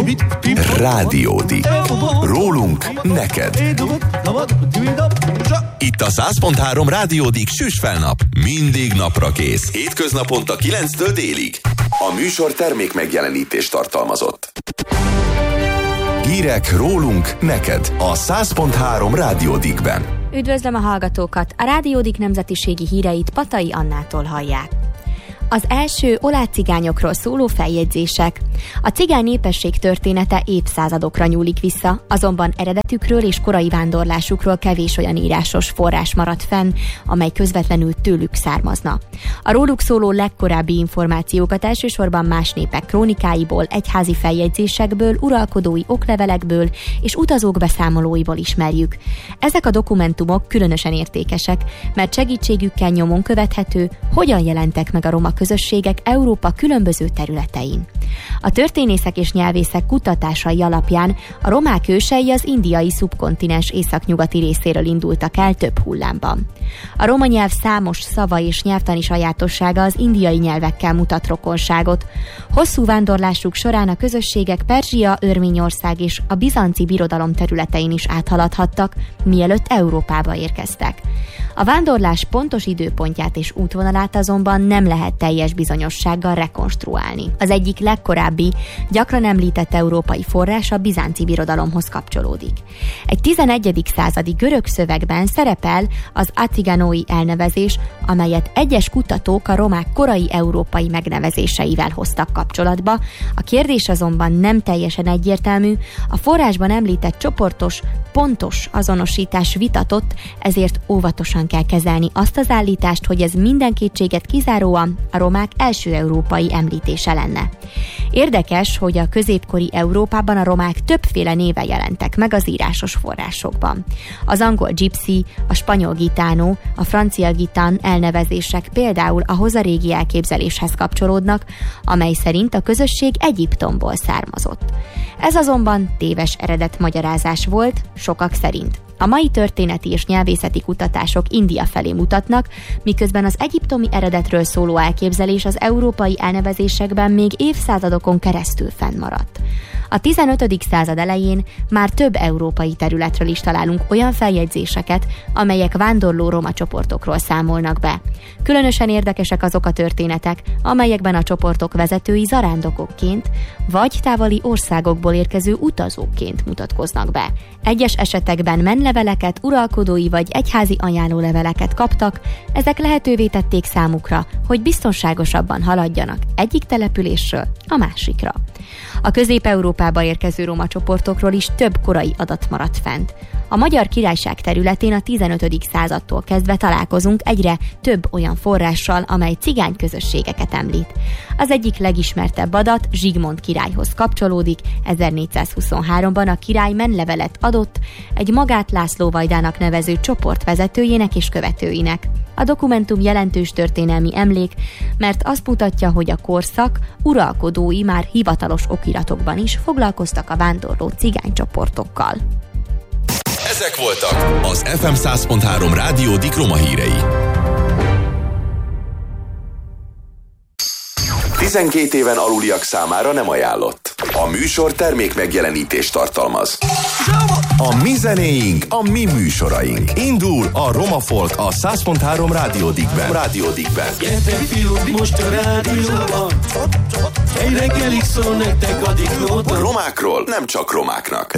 Rádiódik. Rólunk neked. Itt a 100.3 Rádiódik Süsfelnap. Mindig napra kész. Hétköznaponta 9-től délig. A műsor termék megjelenítést tartalmazott. Hírek rólunk neked a 100.3 Rádiódikben. Üdvözlöm a hallgatókat! A Rádiódik nemzetiségi híreit Patai Annától hallják. Az első olácigányokról szóló feljegyzések. A cigány népesség története évszázadokra nyúlik vissza, azonban eredetükről és korai vándorlásukról kevés olyan írásos forrás maradt fenn, amely közvetlenül tőlük származna. A róluk szóló legkorábbi információkat elsősorban más népek krónikáiból, egyházi feljegyzésekből, uralkodói oklevelekből és utazók beszámolóiból ismerjük. Ezek a dokumentumok különösen értékesek, mert segítségükkel nyomon követhető, hogyan jelentek meg a roma közösségek Európa különböző területein. A történészek és nyelvészek kutatásai alapján a romák ősei az indiai szubkontinens északnyugati részéről indultak el több hullámban. A roma nyelv számos szava és nyelvtani sajátossága az indiai nyelvekkel mutat rokonságot. Hosszú vándorlásuk során a közösségek Perzsia, Örményország és a bizanci birodalom területein is áthaladhattak, mielőtt Európába érkeztek. A vándorlás pontos időpontját és útvonalát azonban nem lehet teljes bizonyossággal rekonstruálni. Az egyik legkorábbi, gyakran említett európai forrás a bizánci birodalomhoz kapcsolódik. Egy 11. századi görög szövegben szerepel az Atiganói elnevezés, amelyet egyes kutatók a romák korai európai megnevezéseivel hoztak kapcsolatba. A kérdés azonban nem teljesen egyértelmű, a forrásban említett csoportos, pontos azonosítás vitatott, ezért óvatosan kell kezelni azt az állítást, hogy ez minden kétséget kizáróan a romák első európai említése lenne. Érdekes, hogy a középkori Európában a romák többféle néve jelentek meg az írásos forrásokban. Az angol gypsy, a spanyol gitano, a francia gitan elnevezések például ahhoz a régi elképzeléshez kapcsolódnak, amely szerint a közösség Egyiptomból származott. Ez azonban téves eredetmagyarázás volt, sokak szerint. A mai történeti és nyelvészeti kutatások India felé mutatnak, miközben az egyiptomi eredetről szóló elképzelés az európai elnevezésekben még évszázadokon keresztül fennmaradt. A 15. század elején már több európai területről is találunk olyan feljegyzéseket, amelyek vándorló roma csoportokról számolnak be. Különösen érdekesek azok a történetek, amelyekben a csoportok vezetői zarándokokként vagy távoli országokból érkező utazóként mutatkoznak be. Egyes esetekben menleveleket, uralkodói vagy egyházi ajánlóleveleket kaptak, ezek lehetővé tették számukra, hogy biztonságosabban haladjanak egyik településről a másikra. A Közép-Európába érkező roma csoportokról is több korai adat maradt fent. A Magyar Királyság területén a 15. századtól kezdve találkozunk egyre több olyan forrással, amely cigány közösségeket említ. Az egyik legismertebb adat Zsigmond királyhoz kapcsolódik. 1423-ban a király menlevelet adott egy Magát László vajdának nevező csoport vezetőjének és követőinek. A dokumentum jelentős történelmi emlék, mert azt mutatja, hogy a korszak uralkodói már hivatalos okiratokban is foglalkoztak a vándorló cigánycsoportokkal. Ezek voltak az FM 100.3 Rádiódik roma hírei. 12 éven aluliak számára nem ajánlott. A műsor termék megjelenítést tartalmaz. A mi zenéink, a mi műsoraink. Indul a Roma Folk a 100.3 Rádiódikben. Gyertek fiúk, most a rádióban. Egy reggelig szól nektek a diklóta. Romákról nem csak romáknak.